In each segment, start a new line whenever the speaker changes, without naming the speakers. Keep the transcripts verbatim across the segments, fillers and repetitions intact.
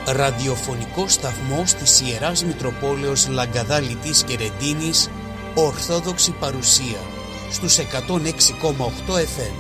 ραδιοφωνικό σταθμός της Ιεράς Μητροπόλεως Λαγκαδάλητης και Ρεντίνης, Ορθόδοξη παρουσία, στους εκατόν έξι κόμμα οκτώ εφ εμ.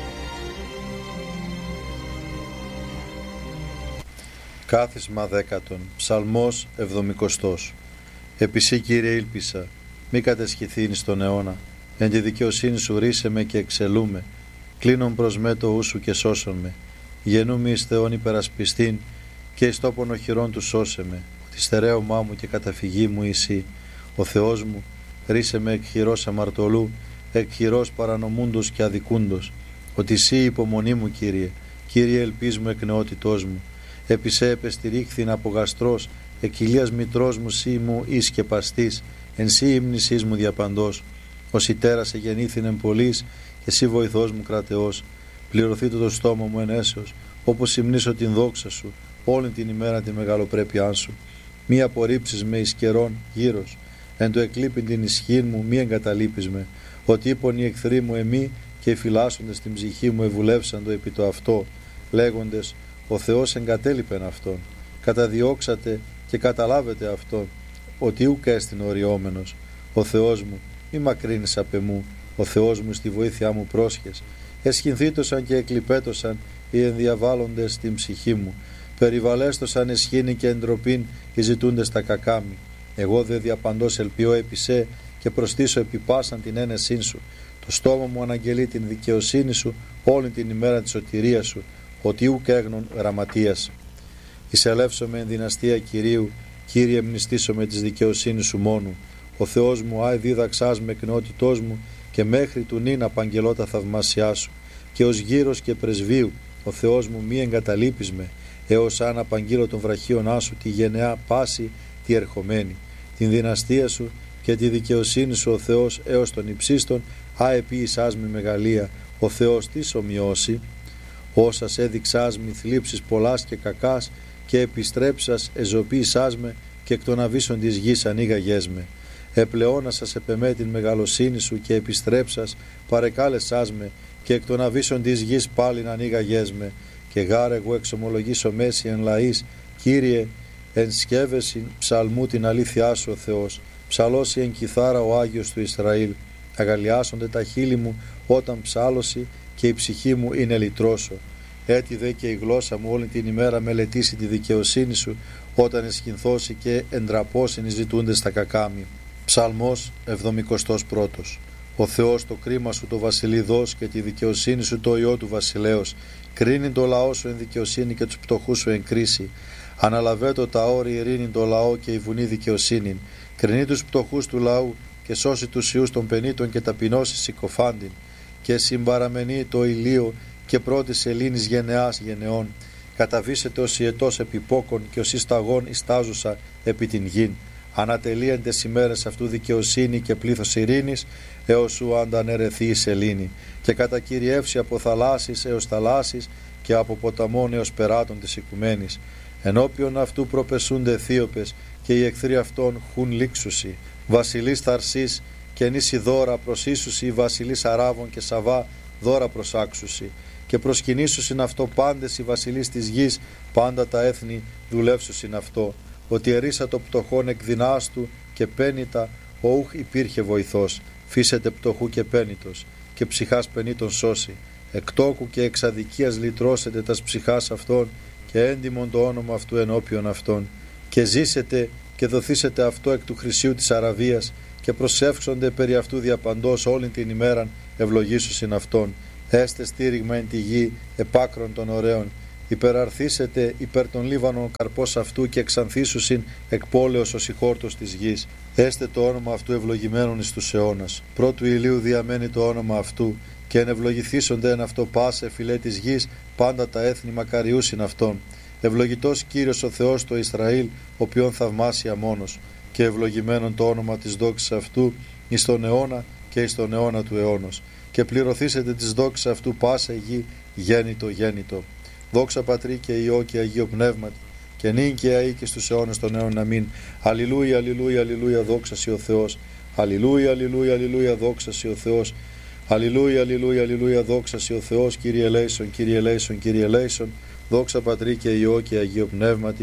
Κάθισμα δέκατον, Ψαλμός εβδομηκοστός. Επισύ, Κύριε, ήλπισα, μη κατεσχηθήνει στον αιώνα. Εν τη δικαιοσύνη σου ρίσε με και εξελούμε. Κλείνον προς με το ου σου και σώσον με. Γεννούμαι εις Θεόν υπερασπιστήν και εις τόπον οχυρών του σώσε με. Τη στερέωμά μου και καταφυγή μου εσύ. Ο Θεός μου, ρίσε με εκ χειρός αμαρτωλού, εκ χειρός παρανομούντος και αδικούντος. Ότι εσύ υπομονή μου, Κύριε, Κύριε ελπίς μου εκ νεότητός μου. Επισέ επεστηρίχθην από γαστρός, εκ ηλίας μητρός μου σύ μου εις και παστής, εν σύ ύμνησής μου διαπαντός. Ως η τέρας εγεννήθην εν πολλής, και εσύ βοηθός μου κρατεός. Πληρωθήτω το στόμα μου εν έσεως, όπως υμνήσω την δόξα σου, όλη την ημέρα τη μεγαλοπρέπειά σου. Μη απορρίψεις με εις καιρών γύρος, εν το εκλείπειν την ισχύν μου μη εγκαταλείπεις με. Ότι είπον οι εχθροί μου εμεί, και οι φυλάσσοντες την ψυχή μου ευουλεύσαν το επί το αυτό, λέγοντες, ο Θεός εγκατέλειπεν αυτόν. Καταδιώξατε και καταλάβετε αυτόν, ότι ούκ έστιν οριόμενος. Ο Θεός μου, μη μακρύνεις απ' εμού, ο Θεός μου στη βοήθειά μου πρόσχες. Εσχυνθήτωσαν και εκλιπέτωσαν οι ενδιαβάλλοντες στην ψυχή μου. Περιβαλέστωσαν εσχήνη και εντροπήν οι ζητούντες τα κακάμι. Εγώ δε διαπαντός ελπιώ επισέ και προστήσω επί πάσαν την ένεσήν σου. Το στόμα μου αναγγελεί την δικαιοσύνη σου όλη την ημέρα της σωτηρίας σου, ότι ούκ έγνων γραμματείας. Εισελεύσομαι εν δυναστεία Κυρίου, Κύριε μνηστήσομαι της δικαιοσύνης σου μόνου. Ο Θεός μου άι δίδαξάς με εκ νεότητός μου, και μέχρι του νυν απαγγελώ τα θαυμάσιά σου. Και ως γύρος και πρεσβείου, ο Θεός μου μη εγκαταλείπεις με, έως αν απαγγείλω των βραχίωνά σου τη γενεά πάση τη ερχομένη. Την δυναστεία σου και τη δικαιοσύνη σου ο Θεός έως των υψίστων, άι επίησάς με μεγαλεία, ο Θεός της ομοιώσει. Όσας έδειξάς μη θλίψεις πολλάς και κακάς, και επιστρέψας εζωποίησάς με, και εκ των αβύσσων της γης ανοίγαγές με. Επλεώνασας επεμέ την μεγαλοσύνη σου, και επιστρέψας παρεκάλεσάς με, και εκ των αβύσσων της γης πάλιν ανοίγαγές με. Και γάρ εγώ εξομολογήσω μέση εν λαής, Κύριε, εν σκεύεσιν ψαλμού την αλήθειά σου ο Θεός. Ψαλώσει εν κιθάρα ο Άγιος του Ισραήλ. Αγαλιάσονται τα χείλη μου όταν ψάλωση, και η ψυχή μου είναι λυτρώσω. Έτσι δε και η γλώσσα μου όλη την ημέρα μελετήσει τη δικαιοσύνη σου, όταν εσχυνθώσει και εντραπώσιν οι ζητούντες τα κακάμι. Ψαλμός εβδομηκοστός πρώτος. Ο Θεός το κρίμα σου το βασιλεί δώσει, και τη δικαιοσύνη σου το ιό του βασιλέως. Κρίνει το λαό σου εν δικαιοσύνη, και τους πτωχούς σου εν κρίση. Αναλαβέτω τα όρη ειρήνη το λαό, και η βουνή δικαιοσύνην. Κρινεί τους πτωχούς του λαού, και σώσει τους ιούς των πενήτων, και ταπεινώσει συκοφάντην. Και συμπαραμενεί το ηλίο, και πρώτης σελήνης γενεάς γενεών. Καταβήσετε ως ιετός επιπόκον, και ως ισταγών ιστάζουσα επί την γην. Ανατελείεντες ημέρες αυτού δικαιοσύνη και πλήθος ειρήνης, έως σου αντανερεθεί η σελήνη. Και κατακυριεύσει από θαλάσσης έως θαλάσσης, και από ποταμών έως περάτων της οικουμένης. Ενώπιον αυτού προπεσούνται θείωπες, και οι εχθροί αυτών χουν λήξουσι. Βασιλείς Θαρσής και νήσι δώρα προσίσουσι, βασιλείς Αράβων και Σαβά δώρα προσάξουσι. Και προσκυνήσουσιν αυτό πάντες οι βασιλείς της γης, πάντα τα έθνη δουλεύσουσιν αυτό. Ότι ερίσα το πτωχόν εκ δυνάστου, και πένητα οούχ υπήρχε βοηθός. Φύσετε πτωχού και πένητος, και ψυχάς πενήτων σώσει. Εκ τόκου και εξ αδικίας λυτρώσετε τας ψυχάς αυτών, και έντιμον το όνομα αυτού ενώπιον αυτών. Και ζήσετε και δοθήσετε αυτό εκ του χρυσίου της Αραβίας, και προσεύξονται περί αυτού διαπαντός όλη την ημέραν ευλογήσουσιν αυτόν. Έστε στήριγμα εν τη γη επάκρον των ωραίων. Υπεραρθήσετε υπέρ των Λίβανων καρπός αυτού, και εξανθήσουσιν εκ πόλεως ως η χόρτος της γης. Έστε το όνομα αυτού ευλογημένον εις τους αιώνας. Πρώτου ηλίου διαμένει το όνομα αυτού, και ενευλογηθήσονται εν αυτό πάσε φυλέ της γης, πάντα τα έθνη μακαριούσιν αυτόν. Ευλογητός Κύριος ο Θεός το Ισραήλ, οποίον θαυμάσια μόνος, και ευλογημένον το όνομα της δόξης αυτού εις τον αιώνα και εις τον αιώνα του αιώνος. Και πληρωθήσετε της δόξης αυτού πάσα γη γέννητο γέννητο. Δόξα Πατρί και Υιό και Αγίο Πνεύματι, και νυν και αεί και στους αιώνες των αιώνων. Αμήν. Αλληλούια, αλληλούια, αλληλούια, δόξα σοι ο Θεός. Αλληλούια, αλληλούια, αλληλούια, δόξα σοι ο Θεός. Αλληλούια, αλληλούια, αλληλούια, δόξα σοι ο Θεός. Κύριε ελέησον, Κύριε ελέησον, Κύριε ελέησον. Δόξα Πατρί και Υιό και Αγίο Πνεύματι,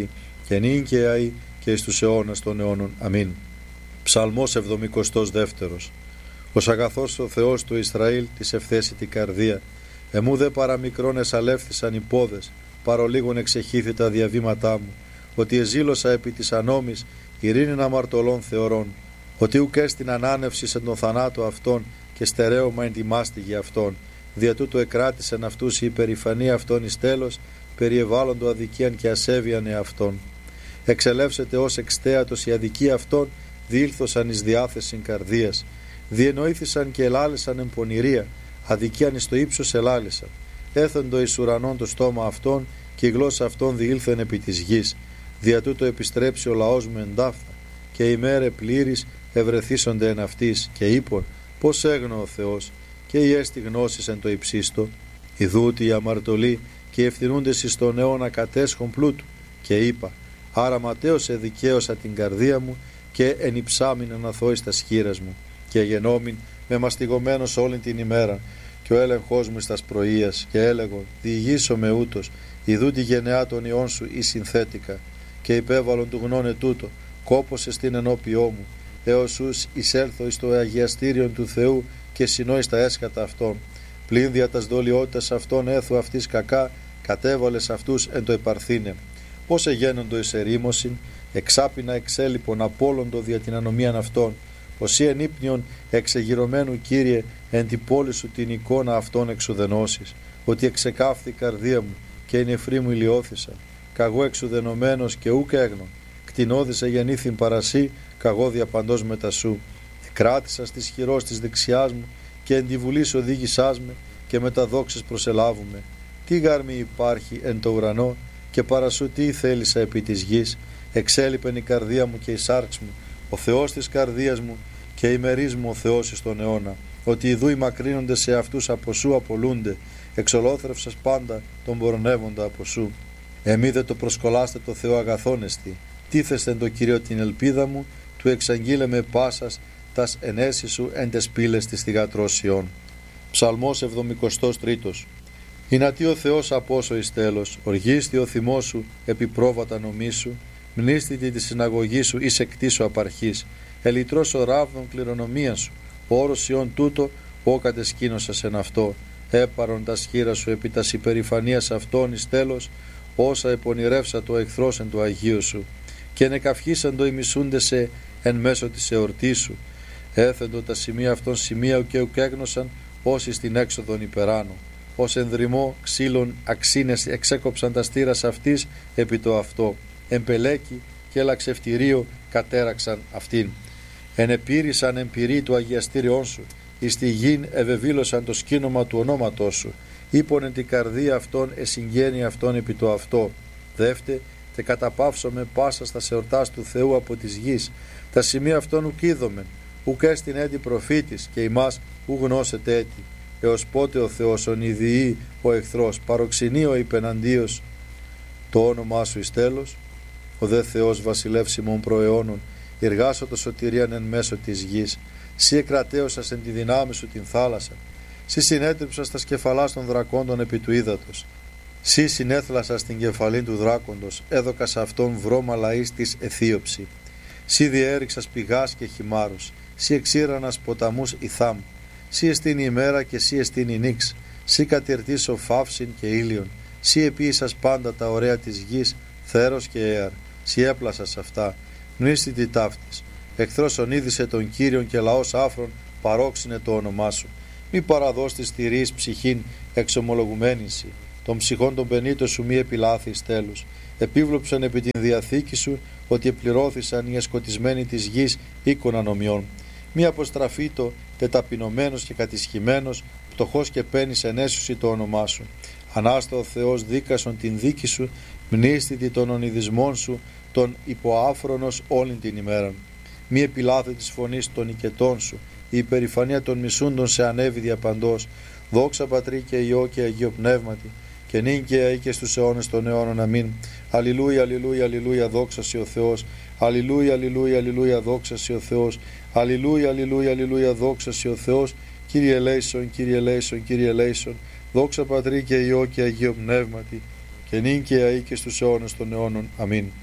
και νυν και αεί και εις τους αιώνας των αιώνων. Αμήν. Ψαλμός εβδομηκοστός δεύτερος. Ως αγαθός ο Θεός του Ισραήλ της ευθέσει την καρδία, εμού δε παραμικρόν εσαλεύθησαν οι πόδες, παρολίγων εξεχήθη τα διαβήματά μου, ότι εζήλωσα επί της ανόμης ειρήνην αμαρτωλών θεωρών, ότι ουκ έστιν ανάνευση εν τον θανάτο αυτών και στερέωμα εν τη μάστιγη αυτών, δια τούτο εκράτησεν αυτούς η υπερηφανία αυτών εις τέλος, περιεβάλλοντο αδικίαν και ασέβειαν εαυτών. Εξελεύσετε ως εξτέατος η αδικία αυτών, διήλθωσαν εις διάθεσιν καρδίας, διενοήθησαν και ελάλησαν εν πονηρία, αδικίαν εις το ύψος ελάλησαν. Έθεντο εις ουρανών το στόμα αυτών και η γλώσσα αυτών διήλθεν επί της γης. Δια τούτο επιστρέψει ο λαός μου εντάφθα και οι μέρε πλήρης ευρεθήσονται εν αυτής και είπον πως έγνω ο Θεός και η έστη γνώσης εν το υψίστο. Ιδούτη οι αμαρτωλοί και οι ευθυνούντες εις τον αιώνα κατέσχον πλούτου και είπα άρα ματέως εδικαίωσα την καρδία μου και ενυψάμιν αναθώ εις τα σχήρας μου και γενόμην με μαστιγωμένος όλη την ημέρα και ο έλεγχός μου εις τας πρωίας και έλεγον διηγήσω με ούτως ιδού τη γενεά των ιών σου ή συνθέτικα και υπέβαλον του γνώνε τούτο κόπωσε στην ενώπιό μου έως ους εισέλθω εις το αγιαστήριον του Θεού και συνώ εις τα έσκατα αυτών πλην δια τας δολιότητας αυτών έθου αυτής κακά κατέβαλες αυτούς εν το επαρθήνε πως εγένοντο εις ερήμωσιν εξάπινα εξέλιπον απόλοντο δια την ανομίαν αυτών πως ή εν ύπνιον εξεγυρωμένου Κύριε εν την πόλη σου την εικόνα αυτών εξουδενώσεις ότι εξεκάφθη η καρδία μου και η νεφρή μου ηλιώθησα καγώ εξουδενωμένος και ούκ έγνον κτηνώδησε γεννήθην παρασύ καγώ διαπαντός μετά σου εκράτησα στις χειρός της δεξιάς μου και εν τη βουλής οδήγησάς με και με τα δόξες προσελάβουμε τι γάρμη υπάρχει εν το ουρανό και παρασού τι θέλησα επί της γης εξέλιπεν η καρδία μου και η σάρξ μου ο Θεός της καρδίας μου και ημερής μου ο Θεός εις τον αιώνα ότι ιδού οι μακρύνοντες σε αυτούς από σου απολούνται εξολόθρευσας πάντα τον πορνεύοντα από σου. Εμεί δε το προσκολάστε το Θεό αγαθόνεστη τίθεστε το Κύριο την ελπίδα μου του εξαγγείλε με πάσας τας ενέσεις σου εν τες πύλες της θυγατρώσιών. Ψαλμός εβδομηκοστός τρίτος. Ηνατί ο Θεός απόσο εις τέλος, οργίστη ο θυμός σου επί πρόβατα νομίσου, μνήστητη τη συναγωγή σου εις εκτίσου απαρχής, ελιτρός ο ράβδον κληρονομία σου, όρος ιών τούτο, ό κατεσκήνωσας εν αυτό, έπαρον τα σχήρα σου επί τας υπερηφανίας αυτών εις τέλος, όσα επονηρεύσα το εχθρός εν το Αγίου σου, και νεκαυχήσαν το ημισούνται σε εν μέσω της εορτής σου, έθεντο τα σημεία αυτών σημεία και ουκέγνωσαν όσοι στην έξοδον υπεράνω. Ως ενδρυμό ξύλων αξίνες εξέκοψαν τα στήρας αυτής επί το αυτό. Εμπελέκι και λαξευτηρίο κατέραξαν αυτήν. Ενεπήρησαν εμπειρή του αγιαστήριών σου. Εις τη γην ευεβήλωσαν το σκήνομα του ονόματός σου. Είπονεν την καρδία αυτών εσυγγένει αυτών επί το αυτό. Δεύτε, τε καταπαύσομαι πάσα στα εορτάς του Θεού από της γης. Τα σημεία αυτών ουκ είδομεν, ουκ έστιν έτη προφήτης και ημάς ου γνώσετε έτη. Έως πότε ο Θεός ονειδιεί ο εχθρός, παροξενεί ο υπεναντίος το όνομά σου εις τέλος. Ο δε Θεός βασιλεύσιμων προαιώνων, εργάσω το σωτηρίαν εν μέσω της γης. Σύ εκρατέωσας εν τη δυνάμει σου την θάλασσα. Σύ συνέτριψας τα σκεφαλάς των δρακόντων επί του ύδατος. Σύ συνέθλασας την κεφαλήν του δράκοντος, έδωκας αυτόν βρώμα λαής της αιθίωψη. Σύ διέριξας πηγάς και χυμάρους, σύ εξήρανας ποταμούς ηθάμ. Σύ εστίν η ημέρα και σύ εστίν η νύξ, σύ κατηρτήσω φαύσιν και ήλιον, σύ επίησας πάντα τα ωραία της γης, θέρος και έαρ, σύ έπλασας αυτά, μνήστητη ταύτης. Εχθρός ονείδησε τον Κύριον και λαός άφρον παρόξυνε το όνομά σου. Μη παραδώσει τη στηρής ψυχήν εξομολογουμένην σοι, των ψυχών των πενήτων σου μη επιλάθεις τέλους. Επίβλοψαν επί την διαθήκη σου ότι επληρώθησαν οι εσκοτισμένοι της γης οίκων ανομιών. Μη αποστραφεί το τεταπεινωμένος και κατησχημένος, πτωχός και παίρνεις ενέσουσι το όνομά σου. Ανάστα ο Θεός δίκασον την δίκη σου, μνήστητη των ονειδισμών σου, τον υποάφρονος όλην την ημέρα. Μη επιλάθε της φωνής των οικετών σου, η υπερηφανία των μισούντων σε ανέβη διαπαντός. Δόξα Πατρί και Υιό και Αγίο Πνεύματι, και νυν και αεί και στους αιώνες των αιώνων. Αμήν. Αλληλούια, αλληλούια, αλληλούια, δόξα σοι ο Θεός. Αλληλούια, αλληλούια, αλληλούια, δόξα σοι ο Θεός. Αλληλούια, αλληλούια, αλληλούια, δόξα σοι ο Θεός. Κύριε ελέησον, Κύριε ελέησον, Κύριε ελέησον. Δόξα Πατρί και Υιό και Αγίο Πνεύματι, και νυν και αεί και στους αιώνες των αιώνων. Αμήν.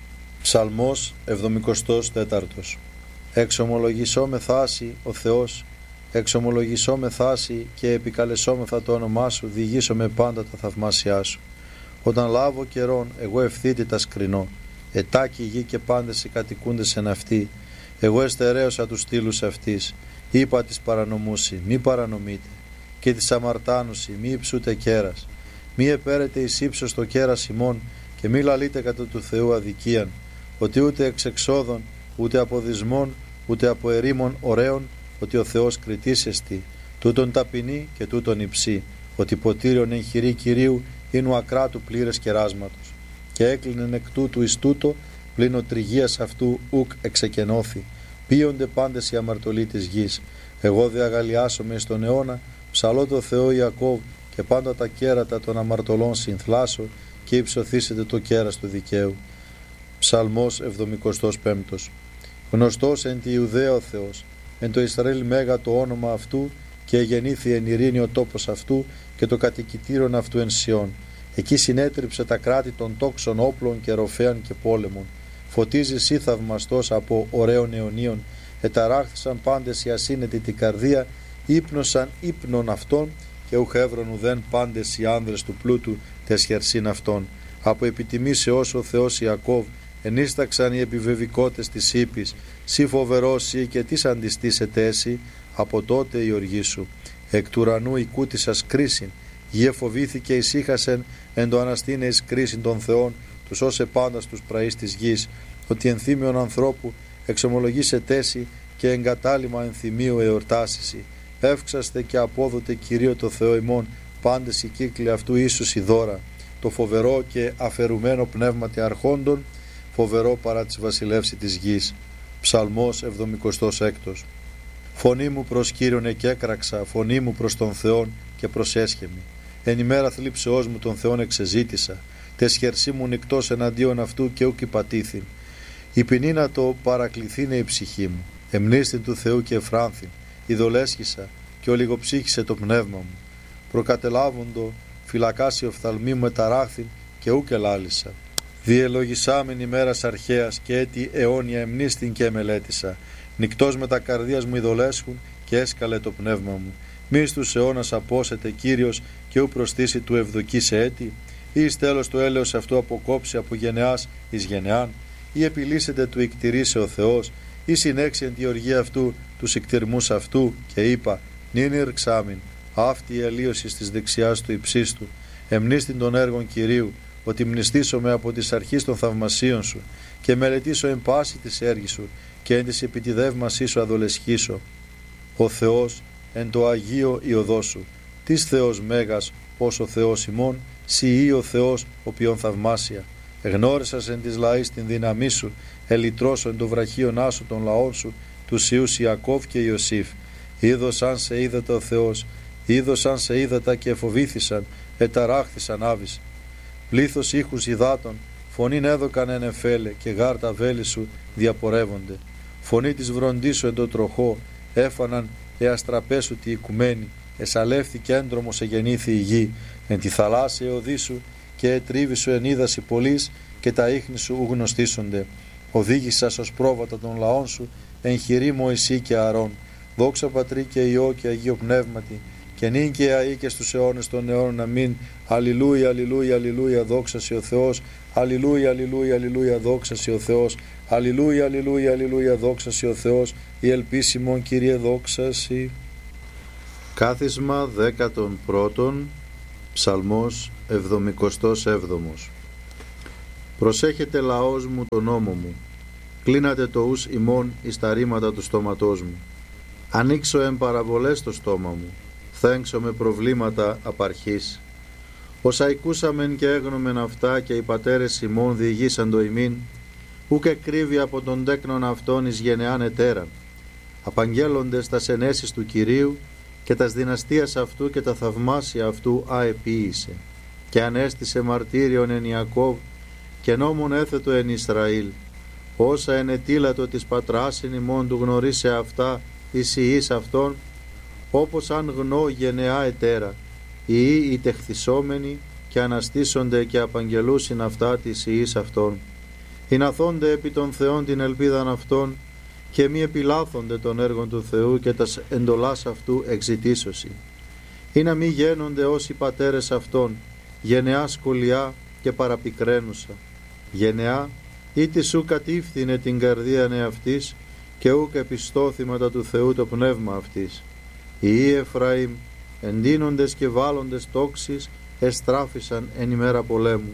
Ψαλμός εβδομηκοστός τέταρτος. Εξομολογησό με θάση ο Θεός, εξομολογησό με θάση και επικαλεσόμεθα το όνομά σου, διηγήσω με πάντα τα θαυμάσια σου. Όταν λάβω καιρόν, εγώ ευθύτητα σκρινώ, ετάκι γη και πάντες οι κατοικούντες εν αυτή. Εγώ εστερέωσα τους στήλους αυτής, είπα της παρανομούσι, μη παρανομείτε, και της αμαρτάνουσι, μη υψούτε κέρας. Μη επέρετε εις ύψος το κέρας ημών, και μη λαλείτε κατά του Θεού αδικίαν, ότι ούτε εξ εξόδων, ούτε από δυσμών, ούτε από ερήμων ωραίων, ότι ο Θεός κριτής εστι, τούτον ταπεινή και τούτον υψή, ότι ποτήριον εν χειρή Κυρίου είναι ο ακράτου πλήρες κεράσματος. Και έκλεινεν εκ τούτου εις τούτο, πλην ο τριγείας αυτού ουκ εξεκενώθη. Πίονται πάντες οι αμαρτωλοί της γης. Εγώ δε αγαλιάσομαι εις τον αιώνα, ψαλώ το Θεό Ιακώβ, και πάντα τα κέρατα των αμαρτωλών συνθλάσω, και υψωθήσετε το κέρας του δικαίου. Ψαλμός εβδομηκοστός πέμπτος. Γνωστός εν τη Ιουδαία ο Θεός, εν το Ισραήλ μέγα το όνομα αυτού, και εγεννήθη εν ειρήνη ο τόπος αυτού, και το κατοικητήρον αυτού εν Σιών. Εκεί συνέτριψε τα κράτη των τόξων όπλων και ροφέαν και πόλεμων. Φωτίζει εσύ θαυμαστός από ωραίων αιωνίων, εταράχθησαν πάντες οι ασύνετοι την καρδία, ύπνωσαν ύπνων αυτών, και ουχ έβρον ουδέν πάντες οι άνδρες του πλούτου τες χερσίν αυτών. Από επιτιμήσεώς ο Θεός Ιακώβ, ενίσταξαν οι επιβεβικότες της ύπης, σύ φοβερός ή και τις αντιστήσετε έσυ, από τότε η οργή σου. Εκ του ουρανού οικούτησας κρίσιν, γη εφοβήθηκε ησύχασεν, εν το αναστήνε εις κρίσιν των Θεών, τους όσε πάντα στους πραείς της γης, ότι ενθύμιον ανθρώπου εξομολογήσε τέση και εγκατάλημα ενθυμίου εορτάσισι. Εύξαστε και απόδοτε Κυρίω το Θεό ημών, πάντες οι κύκλοι αυτού ίσους η δώρα, το φοβερό και αφαιρουμένο πνεύματι αρχόντων, φοβερό παρά της βασιλεύση της γης. Ψαλμός εβδομηκοστός έκτος. Φωνή μου προς Κύριον εκέκραξα, φωνή μου προς τον Θεόν και προσέσχεμη. Εν ημέρα θλίψεώς μου τον Θεόν εξεζήτησα, τες χερσί μου νυκτός εναντίον αυτού και ούκ υπατήθην. Η ποινή να το παρακληθήνε η ψυχή μου, εμνίστην του Θεού και εφράνθην, ειδολέσχησα και ολιγοψύχησε το πνεύμα μου. Προκατελάβοντο φυλακάσει οφθαλμή μου εταράχθην και ούκ ελάλησα. Διελογισάμεν ημέρας αρχαίας και έτη αιώνια εμνίστην και μελέτησα. Νυκτός με τα καρδίας μου ειδολέσχουν και έσκαλε το πνεύμα μου. Μη στους αιώνας απόσετε Κύριος και ου προστήσει του ευδοκή σε έτη, ή εις τέλος το έλεος αυτού αποκόψει από γενεάς εις γενεάν, ή επιλύσετε του εκτηρήσε ο Θεός, ή συνέξει εν τη οργή αυτού τους εκτιρμούς αυτού, και είπα, νυν ηρξάμιν, αυτή η αλλίωση της δεξιάς του υψίστου, εμνίστην των έργων Κυρίου, ότι μνηστήσομαι από τις αρχής των θαυμασίων σου, και μελετήσω εν πάση της έργης σου, και εν της επιτιδεύμασής σου αδολεσχήσω. Ο Θεός εν το Αγίο η οδό σου, της Θεός μέγας ως ο Θεός ημών, σοι ή ο Θεός οποίον θαυμάσια. Εγνώρισας εν της λαής την δύναμή σου, ελυτρώσω εν το βραχίον άσου των λαών σου, τους Ιούς Ιακώβ και Ιωσήφ. Είδωσαν σε είδατα ο Θεός, είδωσαν σε είδατα και εφοβήθησαν, εταράχθησαν άβης. Πλήθος ήχους υδάτων, φωνήν έδωκαν εν εφέλε, και γάρτα βέλη σου διαπορεύονται. Φωνή της βροντής σου εν το τροχό, έφαναν εαστραπέσου τη οικουμένη, εσαλεύθηκε έντρομος εγεννήθη η γη, εν τη θαλάσσια οδή σου και ετρίβη σου εν είδαση πολλής, και τα ίχνη σου ου γνωστήσονται. Οδήγησας ως πρόβατα των λαών σου, εν χειρή Μωυσή και Αρών. Δόξα Πατρί και Υιό και Αγίο Πνεύματι, και νυν και αεί και στους αιώνες των αιώνων. Αμήν. Αλληλούια, αλληλούια, αλληλούια, δόξα σοι ο Θεός. Αλληλούια, αλληλούια, αλληλούια, δόξα σοι ο Θεός. Αλληλούια, αλληλούια, αλληλούια, δόξα σοι ο Θεός. Η ελπίσιμον Κύριε δόξα σοι. Κάθισμα δέκατον πρώτον, Ψαλμός εβδομηκοστός έβδομος. Προσέχετε λαός μου τον νόμο μου, κλείνατε το ους ημών εις τα ρήματα του στόματός μου. Ανοίξω εν παραβολές το στόμα μου, θέγξω με προβλήματα απαρχής. Όσα οικούσαμεν και έγνομεν αυτά, και οι πατέρες ημών διηγήσαν το ημίν, ουκ εκρύβει από τον τέκνον αυτόν εις γενεάν ετέραν. Απαγγέλλοντες τα ενέσεις του Κυρίου, και τας δυναστείας αυτού και τα θαυμάσια αυτού αεποίησε. Και ανέστησε μαρτύριον εν Ιακώβ, και νόμον έθετο εν Ισραήλ. Όσα ενετήλατο της πατράσιν ημών του γνωρίσε αυτά εις ιείς αυτών, όπως αν γνώ γενεά ετέρα, οι οι τεχθισόμενοι, και αναστήσονται και απαγγελούσιν αυτά της ιείς αυτών. Ηναθώνται επί των Θεών την ελπίδαν αυτών και μη επιλάθονται των έργων του Θεού και τας εντολάς αυτού εξητήσωση. Ή να μη γένονται όσοι πατέρες αυτών, γενεά σκολιά και παραπικραίνουσα. Γενεά ή τη σου κατήφθηνε την καρδία εαυτής και ούκ επιστώθηματα του Θεού το πνεύμα αυτής. Οι Εφραήμ, εντείνοντες και βάλλοντες τόξεις, εστράφησαν εν ημέρα πολέμου.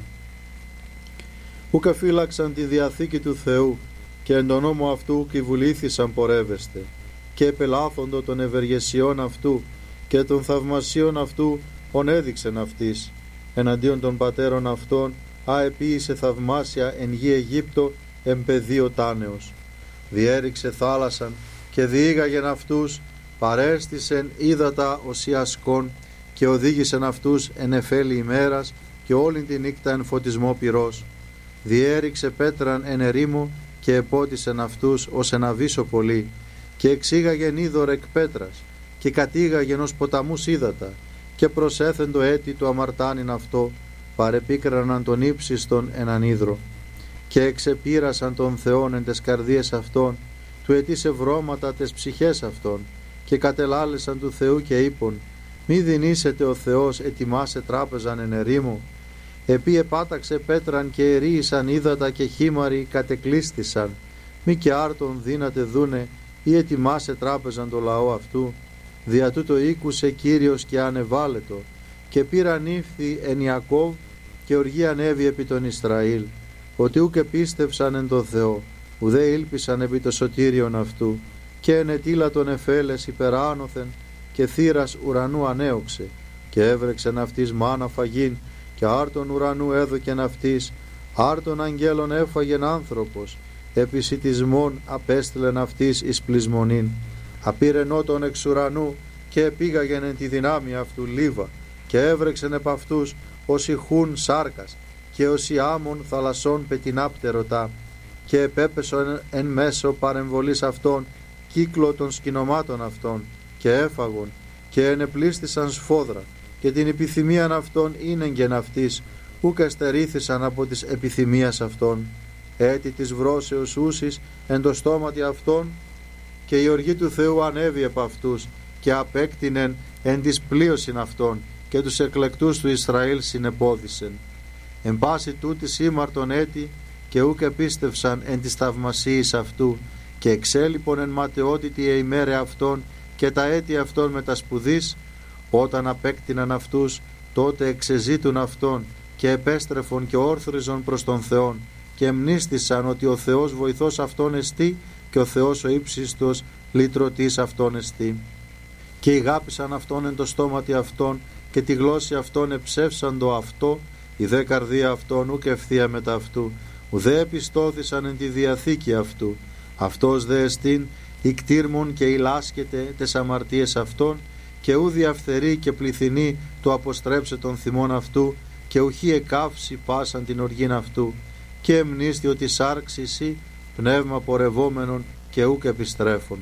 Ούκ εφύλαξαν τη διαθήκη του Θεού και εν τον νόμο αυτού κυβουλήθησαν πορεύεστε και επελάθοντο των ευεργεσιών αυτού και των θαυμασίων αυτού ον έδειξεν αυτής εναντίον των πατέρων αυτών αεποίησε θαυμάσια εν γη Αιγύπτο εν πεδίο τάνεως. Διέριξε θάλασσαν και διήγαγεν αυτούς, παρέστησεν ύδατα οσιασκών και οδήγησεν αυτούς εν εφέλη ημέρας και όλη τη νύκτα εν φωτισμό πυρός. Διέριξε πέτραν εν ερήμο και επότισεν αυτούς ως εν αβύσσο πολύ και εξήγαγεν είδωρ εκ πέτρας και κατήγαγεν ως ποταμούς ύδατα και προσέθεν το έτη του αμαρτάνιν αυτό, παρεπίκραναν τον ύψιστον εν ανίδρο και εξεπήρασαν τον Θεόν εν τες καρδίες αυτών, του ετήσε βρώματα τες ψυχές αυτών και κατελάλεσαν του Θεού και είπον, μη δινήσετε ο Θεός ετοιμάσε τράπεζαν εν ερήμο, επί επάταξε πέτραν και ερίησαν ύδατα και χήμαροι κατεκλείστησαν, μη και άρτον δύνατε δούνε ή ετοιμάσε τράπεζαν το λαό αυτού. Δια τούτο ήκουσε Κύριος και ανεβάλετο και πήραν ύφθη εν Ιακώβ και οργή ανέβη επί τον Ισραήλ, ότι ούκ επίστευσαν εν τον Θεό, ουδέ ήλπισαν επί το σωτήριον αυτού και εν ετήλατον εφέλες υπεράνωθεν και θύρας ουρανού ανέωξε και έβρεξεν αυτής μάνα φαγήν και άρτον ουρανού έδωκεν αυτής, άρτον αγγέλων έφαγεν άνθρωπος, επισιτισμόν απέστειλεν αυτής εις πλεισμονήν. Απήρεν τον εξ ουρανού και επήγαγεν εν τη δυνάμει αυτού λίβα και έβρεξεν επ' αυτούς όσοι χούν σάρκας και όσοι άμμον θαλασσών πετεινάπτερωτά και επέπεσον εν μέσω παρεμβολής αυτών κύκλο των σκηνομάτων αυτών και έφαγον και ενεπλίστησαν σφόδρα και την επιθυμίαν αυτών ίνεγγεν αυτής ούκ εστερήθησαν από της επιθυμίας αυτών. Έτη της βρώσεως ούσης εν το στόματι αυτών και η οργή του Θεού ανέβη επ' αυτούς και απέκτηνεν εν της πλείωσιν αυτών και τους εκλεκτούς του Ισραήλ συνεπόδισεν. Εν πάση τούτης ήμαρτον έτη και ούκ επίστευσαν εν της θαυμασίης αυτού και εξέλιπον εν ματαιότητη εημέρε αυτών και τα έτη αυτών με τα σπουδής, όταν απέκτηναν αυτούς τότε εξεζήτουν αυτόν και επέστρεφον και όρθριζον προς τον Θεόν και μνήστησαν ότι ο Θεός βοηθός αυτόν εστί και ο Θεός ο ύψιστος λυτρωτής αυτόν εστί. Και ηγάπησαν αυτόν εν το στόματι αυτών και τη γλώσση αυτών εψεύσαν το αυτό, η δε καρδία αυτών ούκ ευθεία μετά αυτού, ουδέ επιστώθησαν εν τη διαθήκη αυτού. Αυτός δε εστίν ικτήρμον και ηλάσκεται τες αμαρτίες αυτών και ου διαφθερεί και πληθυνεί το αποστρέψε των θυμών αυτού και ουχή εκάυσει πάσαν την οργήν αυτού και εμνίστη ότι σάρξει εσύ πνεύμα πορευόμενον και ούκ επιστρέφων.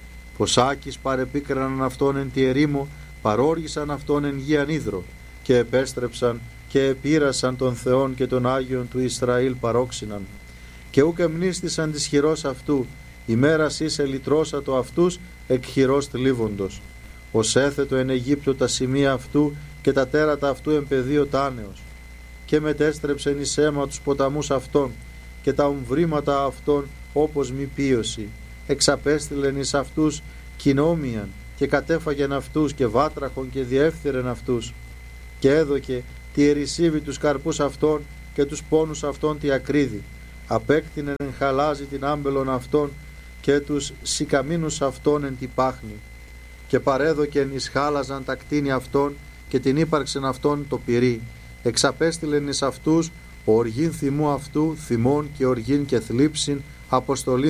Ποσάκης παρεπίκραναν αυτόν εν τη ερήμο, παρόργησαν αυτόν εν γη ανίδρο και επέστρεψαν και επήρασαν τον Θεόν και τον Άγιον του Ισραήλ παρόξυναν και ούκ εμνίστησαν της χειρός αυτού, ημέρας είσαι λυτρώσατο αυτούς εκ χειρός θλίβοντος. Ως έθετο εν Αιγύπτο τα σημεία αυτού και τα τέρατα αυτού εν πεδίο τάνεως και μετέστρεψεν εις αίμα τους ποταμούς αυτών και τα ομβρήματα αυτών όπως μη πίωση. Εξαπέστειλεν εις αυτούς κοινόμιαν και κατέφαγεν αυτούς και βάτραχον και διέφθυρεν αυτούς και έδωκε τη ερησίβη τους καρπούς αυτών και τους πόνους αυτών τη ακρίδη. Απέκτηνεν εν χαλάζι την άμπελον αυτών και τους σικαμίνους αυτών εν τη πάχνη και παρέδοκεν εις χάλαζαν τα κτίνη αυτών και την ύπαρξεν αυτών το πυρί. Εξαπέστειλεν εις αυτούς οργήν θυμού αυτού θυμών και οργήν και θλίψην αποστολή